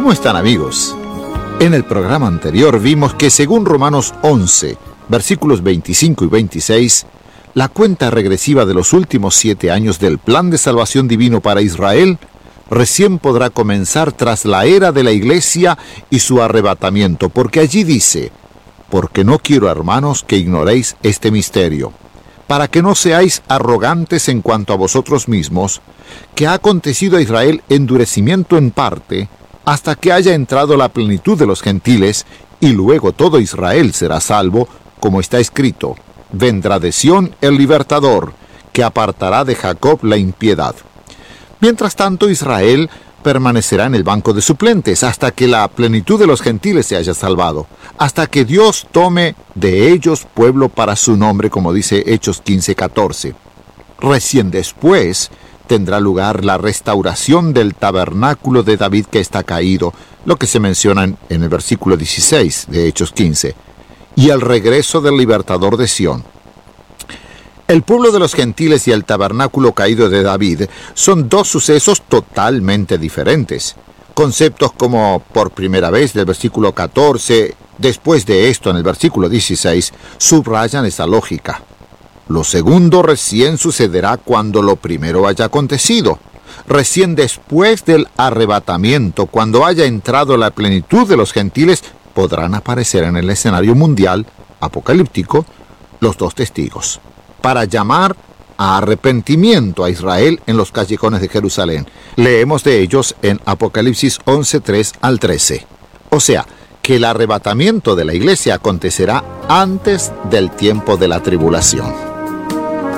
¿Cómo están, amigos? En el programa anterior vimos que según Romanos 11, versículos 25 y 26, la cuenta regresiva de los últimos 7 años del plan de salvación divino para Israel recién podrá comenzar tras la era de la iglesia y su arrebatamiento, porque allí dice: porque no quiero, hermanos, que ignoréis este misterio, para que no seáis arrogantes en cuanto a vosotros mismos, que ha acontecido a Israel endurecimiento en parte, hasta que haya entrado la plenitud de los gentiles, y luego todo Israel será salvo, como está escrito: vendrá de Sión el libertador, que apartará de Jacob la impiedad. Mientras tanto, Israel permanecerá en el banco de suplentes, hasta que la plenitud de los gentiles se haya salvado, hasta que Dios tome de ellos pueblo para su nombre, como dice Hechos 15:14. Recién después tendrá lugar la restauración del tabernáculo de David que está caído, lo que se menciona en el versículo 16 de Hechos 15, y el regreso del libertador de Sión. El pueblo de los gentiles y el tabernáculo caído de David son dos sucesos totalmente diferentes. Conceptos como por primera vez del versículo 14, después de esto en el versículo 16, subrayan esa lógica. Lo segundo recién sucederá cuando lo primero haya acontecido. Recién después del arrebatamiento, cuando haya entrado la plenitud de los gentiles, podrán aparecer en el escenario mundial apocalíptico los dos testigos, para llamar a arrepentimiento a Israel en los callejones de Jerusalén. Leemos de ellos en Apocalipsis 11:3 al 13. O sea, que el arrebatamiento de la iglesia acontecerá antes del tiempo de la tribulación.